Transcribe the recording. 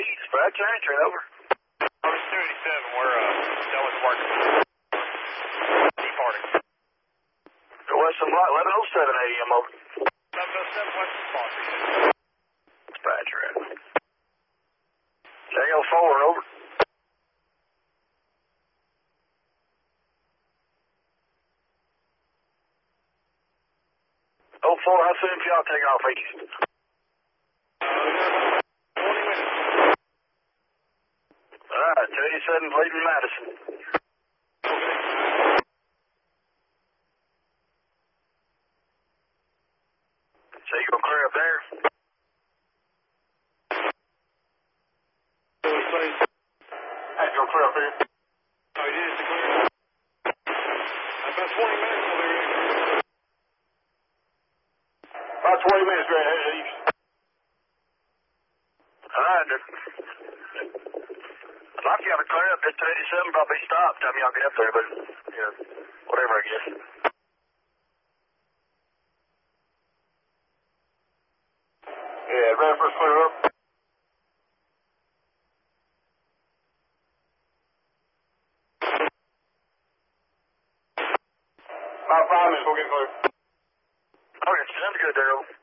Dispatch, answer, over. Officer 287, we're done with the work. Departing. Western Light, 1107 AM, over. 1107 Western Sponsor. Dispatch, right. Tango 4, over. Oh, 4, how soon can y'all take off east? 20 minutes. Alright, 287 leaving Madison. So you gonna clear up there? Hey, you gonna clear up here? Oh, he did it to clear. About 20 minutes we'll be ready. About 20 minutes, right ahead of east. Alright, I'd like y'all to clear up at 287, probably stop time y'all get up there, but, you know, whatever, I guess. Yeah, ready for us to clear up? About 5 minutes, we'll get clear. Okay, sounds good, Daryl.